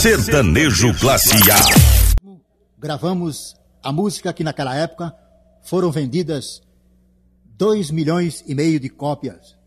Sertanejo Classe A. Gravamos a música que naquela época foram vendidas 2,5 milhões de cópias.